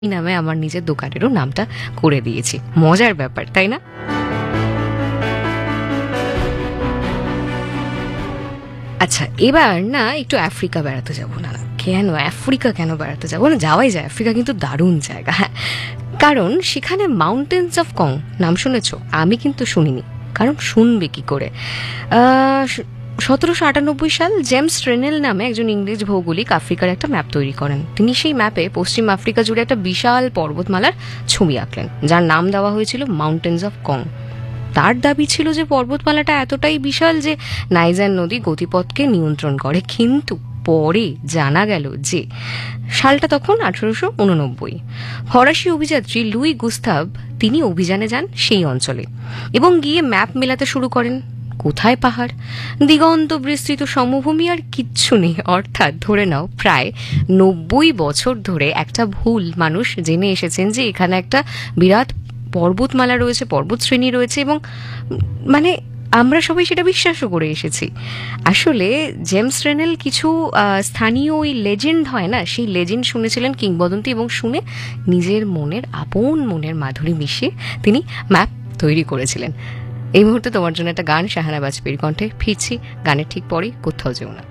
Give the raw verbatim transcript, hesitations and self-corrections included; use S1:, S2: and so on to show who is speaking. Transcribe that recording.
S1: এই নামে আমার নিজের দোকানেরও নামটা করে দিয়েছি। মজার ব্যাপার, তাই না? আচ্ছা, এবার না একটু আফ্রিকা বেড়াতে যাবো। না না কেন আফ্রিকা কেন বেড়াতে যাবো না, যাওয়াই যায়। আফ্রিকা কিন্তু দারুণ জায়গা। হ্যাঁ, কারণ সেখানে মাউন্টেন্স অফ কং নাম শুনেছো? আমি কিন্তু শুনিনি, কারণ শুনবে কি করে। সতেরোশো আটানব্বই সাল জেমস ট্রেনেল নামে একজন ইংরেজ ভৌগোলিক আফ্রিকার একটা ম্যাপ তৈরি করেন। তিনি সেই ম্যাপে পশ্চিম আফ্রিকা জুড়ে একটা বিশাল পর্বতমালার ছবি আঁকলেন, যার নাম দেওয়া হয়েছিল মাউন্টেন্স অফ কং। তার দাবি ছিল যে পর্বতমালাটা এতটাই বিশাল যে নাইজার নদী গতিপথকে নিয়ন্ত্রণ করে। কিন্তু পরে জানা গেল যে সালটা তখন আঠারোশো উননব্বই। ফরাসি অভিযাত্রী লুই গুস্তাভ তিনি অভিযানে যান সেই অঞ্চলে এবং গিয়ে ম্যাপ মেলাতে শুরু করেন। কোথায় পাহাড়, দিগন্ত বিস্তৃত সমভূমি আর কিচ্ছু নেই। অর্থাৎ ধরে নাও প্রায় নব্বই বছর ধরে একটা ভুল মানুষ জেনে এসেছেন যে এখানে একটা বিরাট পর্বতমালা রয়েছে, পর্বতশ্রেণী রয়েছে, এবং মানে আমরা সবাই সেটা বিশ্বাসও করে এসেছি। আসলে জেমস ট্রেনেল কিছু স্থানীয় ওই লেজেন্ড হয় না, সেই লেজেন্ড শুনেছিলেন, কিংবদন্তি, এবং শুনে নিজের মনের আপন মনের মাধুরী মিশিয়ে তিনি ম্যাপ তৈরি করেছিলেন। এই মুহূর্তে তোমার জন্য একটা গান, শাহানা বাজপেয়ীর কণ্ঠে। ফিরছি গানের ঠিক পরেই, কোথাও যেও না।